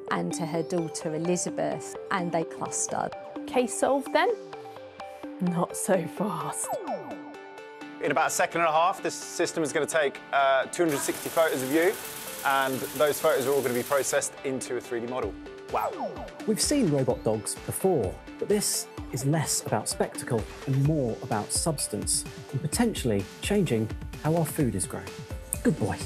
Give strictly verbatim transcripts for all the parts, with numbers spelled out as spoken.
and to her daughter Elizabeth, and they clustered. Case solved then? Not so fast. In about a second and a half, this system is going to take uh, two hundred sixty photos of you, and those photos are all going to be processed into a three D model. Wow. We've seen robot dogs before, but this is less about spectacle and more about substance, and potentially changing how our food is grown. Good boy.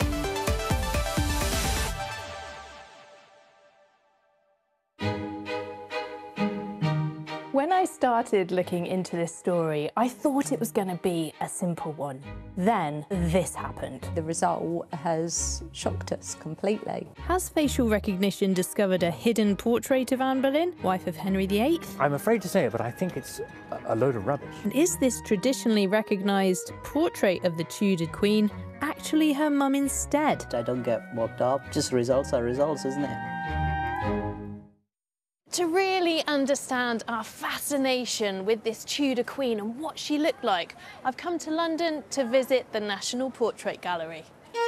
When I started looking into this story, I thought it was going to be a simple one. Then this happened. The result has shocked us completely. Has facial recognition discovered a hidden portrait of Anne Boleyn, wife of Henry the eighth? I'm afraid to say it, but I think it's a load of rubbish. And is this traditionally recognised portrait of the Tudor Queen actually her mum instead? I don't get worked up. Just results are results, isn't it? To really understand our fascination with this Tudor Queen and what she looked like, I've come to London to visit the National Portrait Gallery.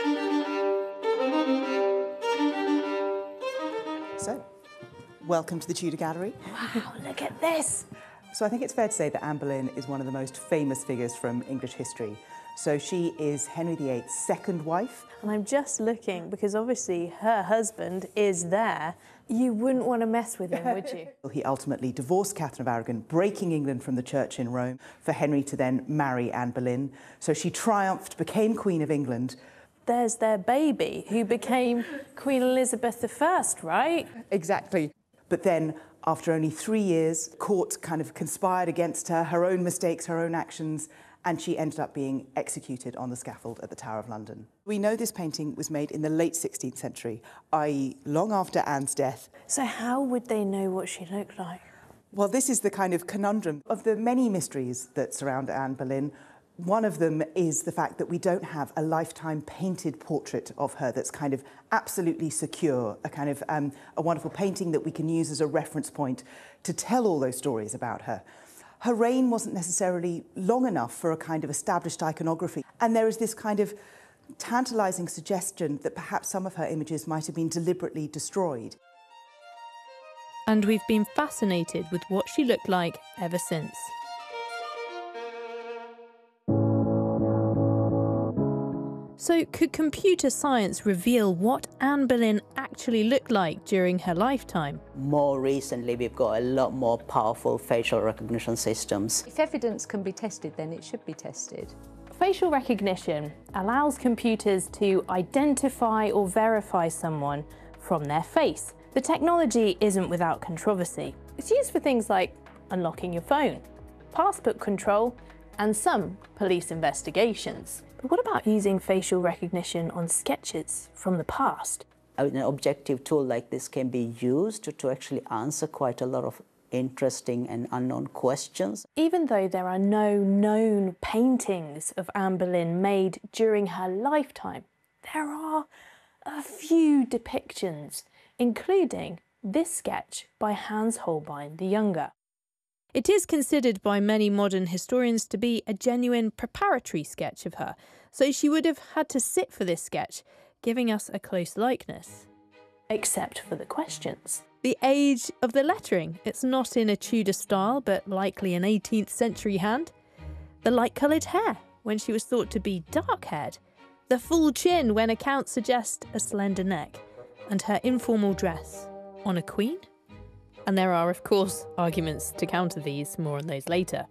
So, welcome to the Tudor Gallery. Wow, look at this! So I think it's fair to say that Anne Boleyn is one of the most famous figures from English history. So she is Henry the eighth's second wife. And I'm just looking, because obviously her husband is there. You wouldn't want to mess with him, would you? He ultimately divorced Catherine of Aragon, breaking England from the church in Rome, for Henry to then marry Anne Boleyn. So she triumphed, became Queen of England. There's their baby, who became Queen Elizabeth the First, right? Exactly. But then, after only three years, court kind of conspired against her, her own mistakes, her own actions, and she ended up being executed on the scaffold at the Tower of London. We know this painting was made in the late sixteenth century, that is long after Anne's death. So how would they know what she looked like? Well, this is the kind of conundrum. Of the many mysteries that surround Anne Boleyn, one of them is the fact that we don't have a lifetime painted portrait of her that's kind of absolutely secure, a kind of um, a wonderful painting that we can use as a reference point to tell all those stories about her. Her reign wasn't necessarily long enough for a kind of established iconography, and there is this kind of tantalising suggestion that perhaps some of her images might have been deliberately destroyed. And we've been fascinated with what she looked like ever since. So could computer science reveal what Anne Boleyn actually looked like during her lifetime? More recently, we've got a lot more powerful facial recognition systems. If evidence can be tested, then it should be tested. Facial recognition allows computers to identify or verify someone from their face. The technology isn't without controversy. It's used for things like unlocking your phone, passport control, and some police investigations. But what about using facial recognition on sketches from the past? An objective tool like this can be used to, to actually answer quite a lot of interesting and unknown questions. Even though there are no known paintings of Anne Boleyn made during her lifetime, there are a few depictions, including this sketch by Hans Holbein the Younger. It is considered by many modern historians to be a genuine preparatory sketch of her, so she would have had to sit for this sketch, giving us a close likeness. Except for the questions. The age of the lettering. It's not in a Tudor style, but likely an eighteenth century hand. The light-coloured hair, when she was thought to be dark-haired. The full chin, when accounts suggest a slender neck. And her informal dress. On a queen? And there are, of course, arguments to counter these, more on those later.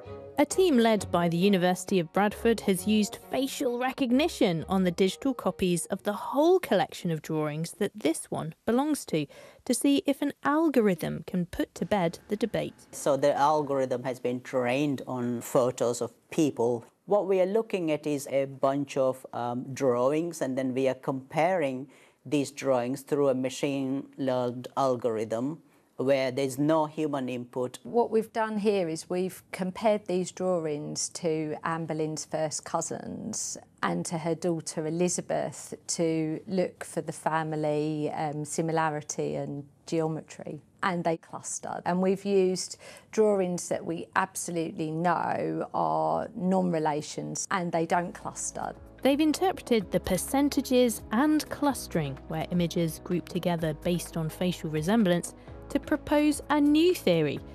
A team led by the University of Bradford has used facial recognition on the digital copies of the whole collection of drawings that this one belongs to, to see if an algorithm can put to bed the debate. So the algorithm has been trained on photos of people. What we are looking at is a bunch of um, drawings, and then we are comparing these drawings through a machine-learned algorithm where there's no human input. What we've done here is we've compared these drawings to Anne Boleyn's first cousins and to her daughter Elizabeth to look for the family um, similarity and geometry, and they clustered. And we've used drawings that we absolutely know are non-relations, and they don't cluster. They've interpreted the percentages and clustering, where images group together based on facial resemblance, to propose a new theory